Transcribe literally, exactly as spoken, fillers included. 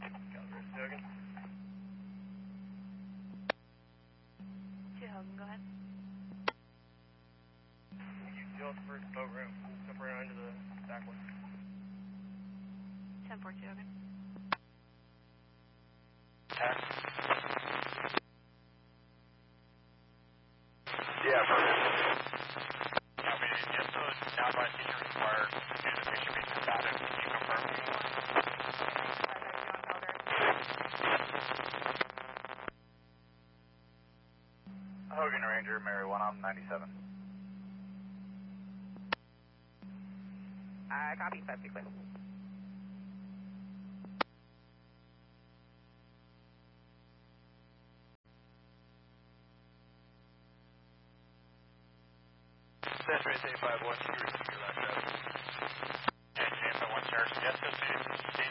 Two Hogan, go ahead. You deal with the first boat room. Step around into the back one. ten four two Hogan. ten. Yeah, perfect. Copy. Yes, those down by station required to do the patient base status. Can you confirm? Hogan Ranger, Mary one, I'm ninety-seven. Uh, copy, five six six. Century eight five one, you receive your last status. And Jamie one chair, yes, this is